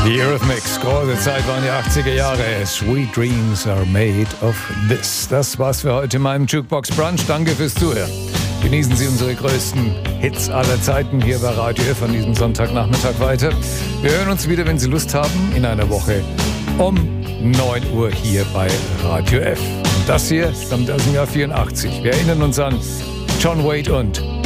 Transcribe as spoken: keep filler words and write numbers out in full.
Die Eurythmics, große Zeit waren die achtziger Jahre. Sweet Dreams are made of this. Das war's für heute in meinem Jukebox Brunch. Danke fürs Zuhören. Genießen Sie unsere größten Hits aller Zeiten hier bei Radio F an diesem Sonntagnachmittag weiter. Wir hören uns wieder, wenn Sie Lust haben, in einer Woche um neun Uhr hier bei Radio F. Und das hier stammt aus dem Jahr vierundachtzig. Wir erinnern uns an John Waite und